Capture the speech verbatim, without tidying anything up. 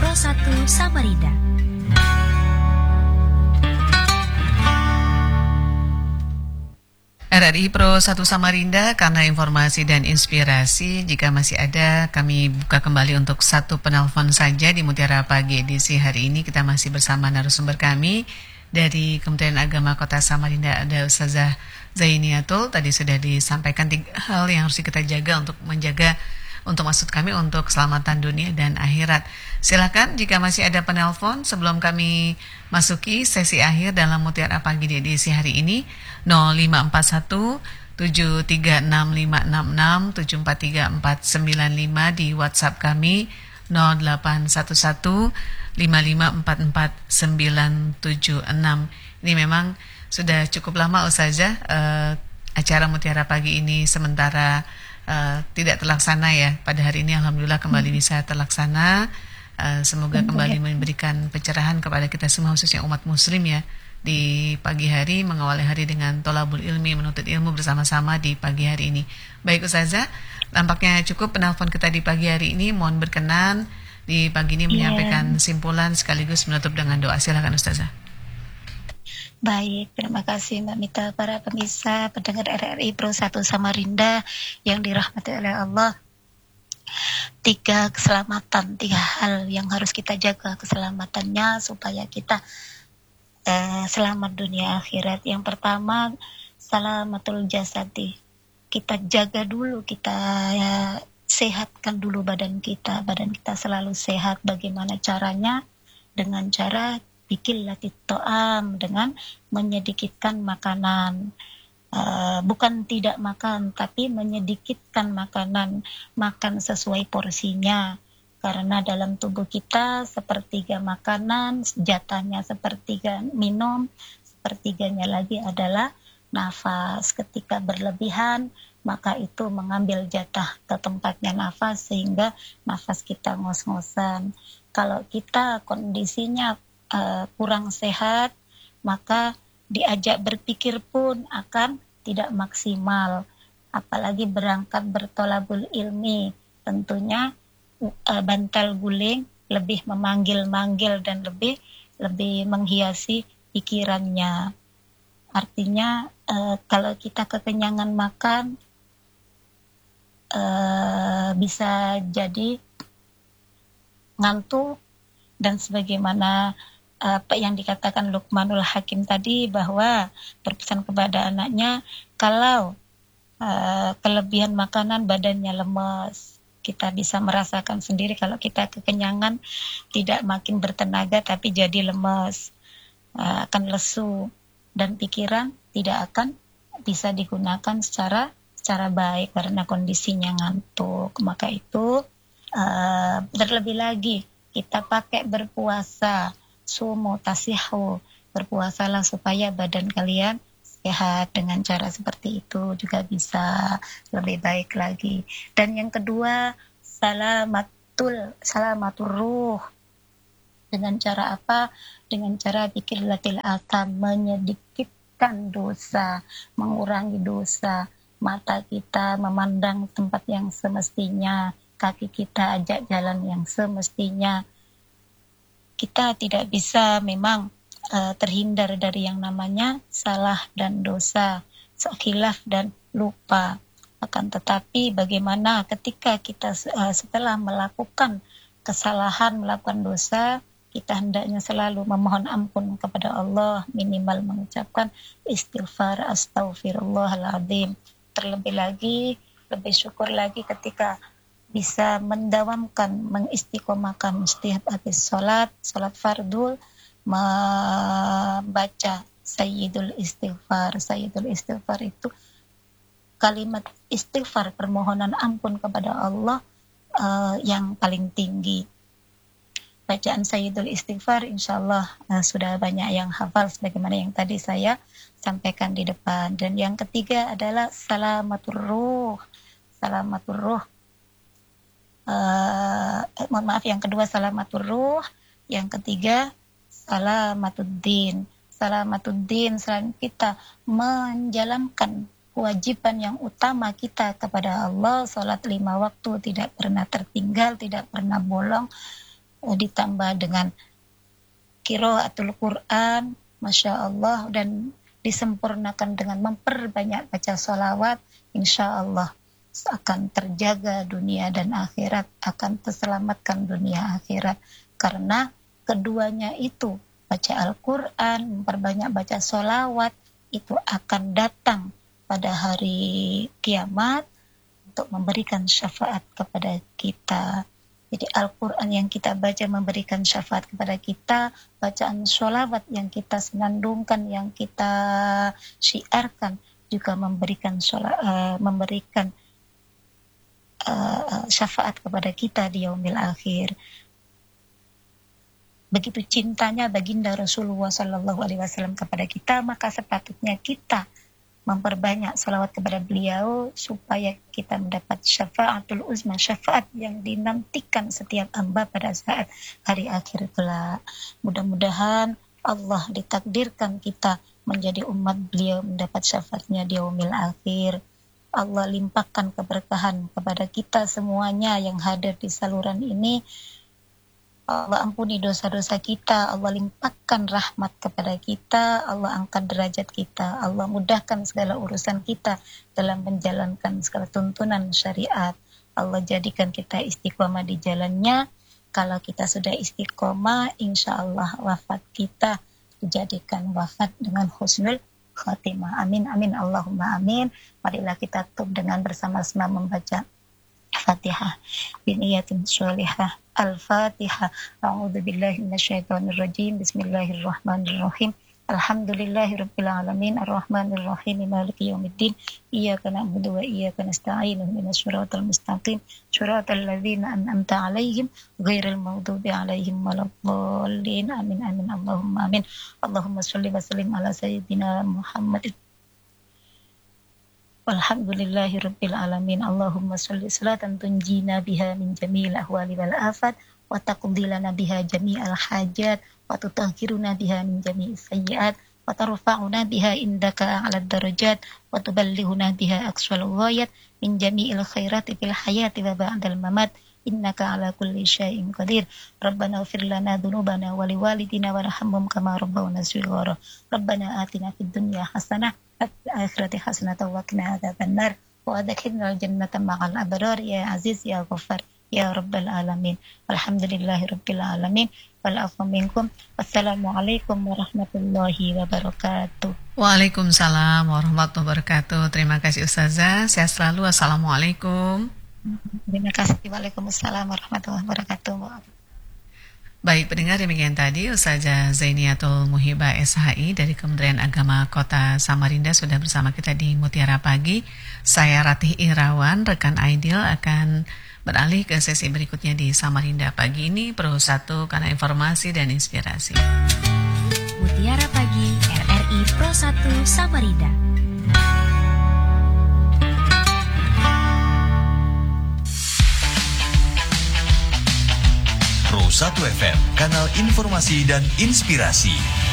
Pro satu Samarinda. R R I Pro satu Samarinda, karena informasi dan inspirasi. Jika masih ada, kami buka kembali untuk satu penelpon saja di Mutiara Pagi edisi hari ini. Kita masih bersama narasumber kami dari Kementerian Agama Kota Samarinda, ada Ustazah Zainiatul. Tadi sudah disampaikan tiga hal yang harus kita jaga untuk menjaga, untuk maksud kami untuk keselamatan dunia dan akhirat. Silakan jika masih ada penelpon sebelum kami masuki sesi akhir dalam Mutiara Pagi di edisi hari ini. nol lima empat satu tujuh tiga enam lima enam enam tujuh empat tiga empat sembilan lima, di WhatsApp kami nol delapan satu satu lima lima empat empat sembilan tujuh enam. Ini memang sudah cukup lama Ustazah uh, acara Mutiara Pagi ini sementara uh, tidak terlaksana ya. Pada hari ini alhamdulillah kembali hmm. bisa terlaksana. Uh, semoga hmm, kembali ya. memberikan pencerahan kepada kita semua, khususnya umat muslim ya, di pagi hari, mengawali hari dengan tolabul ilmi, menuntut ilmu bersama-sama di pagi hari ini. Baik Ustazah, tampaknya cukup penelpon kita di pagi hari ini. Mohon berkenan di pagi ini menyampaikan yeah. simpulan sekaligus menutup dengan doa. Silakan Ustazah. Baik, terima kasih Mbak Mita, para pemirsa pendengar R R I Pro satu Samarinda yang dirahmati oleh Allah. Tiga keselamatan, tiga hal yang harus kita jaga keselamatannya supaya kita Eh, selamat dunia akhirat. Yang pertama, salamatul jasadi. Kita jaga dulu, kita ya, sehatkan dulu badan kita. Badan kita selalu sehat. Bagaimana caranya? Dengan cara bikin latih to'am, dengan menyedikitkan makanan. Uh, bukan tidak makan, tapi menyedikitkan makanan. Makan sesuai porsinya. Karena dalam tubuh kita sepertiga makanan, jatahnya sepertiga minum, sepertiganya lagi adalah nafas. Ketika berlebihan, maka itu mengambil jatah ke tempatnya nafas sehingga nafas kita ngos-ngosan. Kalau kita kondisinya uh, kurang sehat, maka diajak berpikir pun akan tidak maksimal. Apalagi berangkat bertolabul ilmi, tentunya bantal guling lebih memanggil-manggil dan lebih lebih menghiasi pikirannya. Artinya uh, kalau kita kekenyangan makan uh, bisa jadi ngantuk, dan sebagaimana uh, apa yang dikatakan Luqmanul Hakim tadi, bahwa berpesan kepada anaknya, kalau uh, kelebihan makanan badannya lemas. Kita bisa merasakan sendiri kalau kita kekenyangan tidak makin bertenaga tapi jadi lemas, uh, akan lesu, dan pikiran tidak akan bisa digunakan secara secara baik karena kondisinya ngantuk. Maka itu uh, terlebih lagi kita pakai berpuasa, sumu tasihu, berpuasalah supaya badan kalian sehat. Dengan cara seperti itu juga bisa lebih baik lagi. Dan yang kedua, salamatul salamatur ruh. Dengan cara apa? Dengan cara zikir latil atam, menyedikitkan dosa, mengurangi dosa. Mata kita memandang tempat yang semestinya, kaki kita ajak jalan yang semestinya. Kita tidak bisa memang Uh, terhindar dari yang namanya salah dan dosa, khilaf dan lupa. Akan tetapi bagaimana ketika kita uh, setelah melakukan kesalahan, melakukan dosa, kita hendaknya selalu memohon ampun kepada Allah, minimal mengucapkan istighfar, astaghfirullahaladzim. Terlebih lagi, lebih syukur lagi ketika bisa mendawamkan, mengistiqomahkan setiap habis sholat, sholat fardul, membaca Sayyidul Istighfar. Sayyidul Istighfar itu kalimat istighfar, permohonan ampun kepada Allah uh, yang paling tinggi. Bacaan Sayyidul Istighfar insyaallah uh, sudah banyak yang hafal sebagaimana yang tadi saya sampaikan di depan. Dan yang ketiga adalah salamatur ruh. Salamatur ruh. Uh, eh, mohon maaf, yang kedua salamatur ruh, yang ketiga Salamatuddin. Salamatuddin, selain kita menjalankan kewajiban yang utama kita kepada Allah, sholat lima waktu tidak pernah tertinggal, tidak pernah bolong, uh, ditambah dengan qiraatul Quran, Masya Allah, dan disempurnakan dengan memperbanyak baca sholawat, insya Allah akan terjaga dunia dan akhirat, akan terselamatkan dunia akhirat. Karena keduanya itu, baca Al-Quran, memperbanyak baca sholawat, itu akan datang pada hari kiamat untuk memberikan syafaat kepada kita. Jadi Al-Quran yang kita baca memberikan syafaat kepada kita, bacaan sholawat yang kita senandungkan, yang kita syiarkan juga memberikan sholat, uh, memberikan uh, syafaat kepada kita di yaumil akhir. Begitu cintanya baginda Rasulullah Shallallahu Alaihi Wasallam kepada kita, maka sepatutnya kita memperbanyak salawat kepada beliau supaya kita mendapat syafaatul uzma, syafaat yang dinantikan setiap hamba pada saat hari akhir kelak. Mudah-mudahan Allah ditakdirkan kita menjadi umat beliau, mendapat syafaatnya di yaumil akhir. Allah limpahkan keberkahan kepada kita semuanya yang hadir di saluran ini. Allah ampuni dosa-dosa kita, Allah limpahkan rahmat kepada kita, Allah angkat derajat kita, Allah mudahkan segala urusan kita dalam menjalankan segala tuntunan syariat. Allah jadikan kita istiqomah di jalannya. Kalau kita sudah istiqomah, insya Allah wafat kita dijadikan wafat dengan husnul khatimah. Amin, amin, Allahumma amin. Marilah kita tutup dengan bersama-sama membaca Fatihah biniyatin sholihah. Al-Fatihah. A'udzu billahi minasyaitonir rajim. Bismillahirrahmanirrahim. Alhamdulillahirabbil alamin arrahmanir rahim maliki yaumiddin. Iyyaka na'budu wa iyyaka nasta'in ihdinas siratal mustaqim siratal ladzina an'amta 'alaihim ghairil maghdubi 'alaihim waladdallin. Amin, amin, Allahumma amin. Allahumma shalli wa sallim ala sayyidina Muhammad. Walhamdulillahi rabbil alamin. Allahumma sholli salatan tunjina biha min jami'il ahwali wal afat wa taqdilana biha jami'al hajat wa tutahhiruna biha min jami'is sayyi'at wa tarfa'una biha indaka 'alad darajat wa tuballighuna biha aqsal ghayat min jami'il khairati fil hayati wa ba'dal mamat innaka 'ala kulli syai'in qadir. Rabbana ighfir lana dzunubana wa liwalidina warhamhum kama rabbawna shighara. Rabbana atina fid dunya hasanah akhirati hasanatan wa qina adzabannar wa adkhilnal jannata ma'al abrar ya aziz ya ghaffar ya rabbal alamin. Alhamdulillahirabbil alamin. Wal afwa minkum. Wassalamualaikum warahmatullahi wabarakatuh. Waalaikumsalam warahmatullahi wabarakatuh. Terima kasih Ustazah. Sehat selalu. Assalamualaikum. Terima kasih. Waalaikumsalam warahmatullahi wabarakatuh. Baik, pendengar, demikian tadi Ustazah Zainiatul Muhibah S H I dari Kementerian Agama Kota Samarinda sudah bersama kita di Mutiara Pagi. Saya Ratih Irawan, rekan Aidil akan beralih ke sesi berikutnya di Samarinda pagi ini, Pro satu karena informasi dan inspirasi. Mutiara Pagi R R I Pro satu Samarinda. Pro satu F M, kanal informasi dan inspirasi.